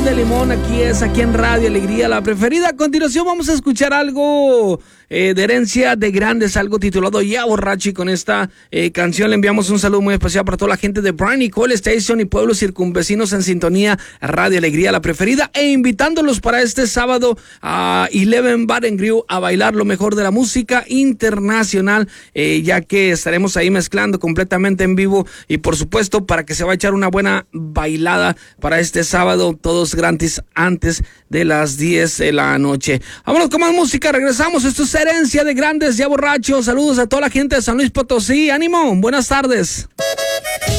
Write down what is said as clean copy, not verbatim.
Limón de Limón, aquí en Radio Alegría, la preferida. A continuación vamos a escuchar algo de Herencia de Grandes, algo titulado Ya Borracho, y con esta canción le enviamos un saludo muy especial para toda la gente de Bryan y Cole Station y pueblos circunvecinos en sintonía Radio Alegría, la preferida, e invitándolos para este sábado a Eleven Bar and Grill a bailar lo mejor de la música internacional, ya que estaremos ahí mezclando completamente en vivo y por supuesto para que se va a echar una buena bailada para este sábado, todos gratis antes de las 10 de la noche. Vámonos con más música, regresamos. Esto es Herencia de Grandes, Ya Borracho. Saludos a toda la gente de San Luis Potosí. Ánimo, buenas tardes.